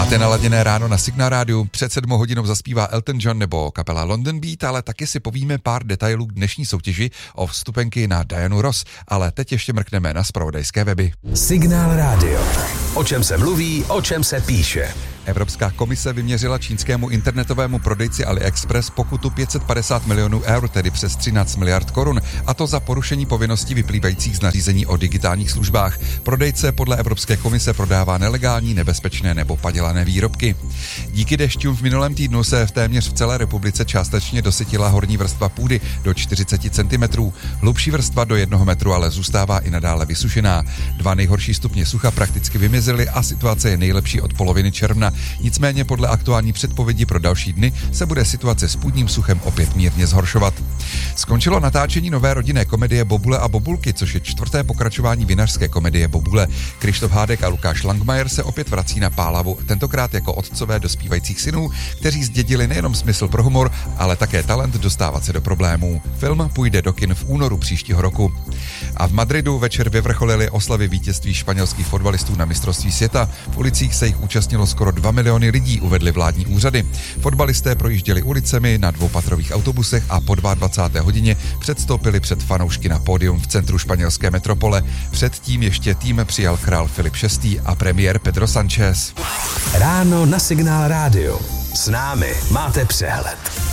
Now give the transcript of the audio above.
Máte naladěné ráno na Signál rádiu, před 7 hodinou zaspívá Elton John nebo kapela London Beat, ale taky si povíme pár detailů k dnešní soutěži o vstupenky na Dianu Ross, ale teď ještě mrkneme na zpravodajské weby. Signál rádio. O čem se mluví, o čem se píše. Evropská komise vyměřila čínskému internetovému prodejci AliExpress pokutu 550 milionů eur, tedy přes 13 miliard korun, a to za porušení povinností vyplývajících z nařízení o digitálních službách. Prodejce podle Evropské komise prodává nelegální, nebezpečné nebo padělané výrobky. Díky dešťům v minulém týdnu se téměř v celé republice částečně dosytila horní vrstva půdy do 40 cm. Hlubší vrstva do 1 metru ale zůstává i nadále vysušená. 2 nejhorší stupně sucha prakticky vymizely a situace je nejlepší od poloviny června. Nicméně podle aktuální předpovědi pro další dny se bude situace s půdním suchem opět mírně zhoršovat. Skončilo natáčení nové rodinné komedie Bobule a Bobulky, což je 4. pokračování vinařské komedie Bobule. Krištof Hádek a Lukáš Langmajer se opět vrací na Pálavu, tentokrát jako otcové dospívajících synů, kteří zdědili nejenom smysl pro humor, ale také talent dostávat se do problémů. Film půjde do kin v únoru příštího roku. A v Madridu večer vyvrcholily oslavy vítězství španělských fotbalistů na mistrovství světa. V ulicích se jich účastnilo skoro 2 miliony lidí, uvedly vládní úřady. Fotbalisté projížděli ulicemi na 2patrových autobusech a po 22. hodině předstoupili před fanoušky na pódium v centru španělské metropole. Předtím ještě tým přijal král Filip VI. A premiér Pedro Sánchez. Ráno na Signál rádio. S námi máte přehled.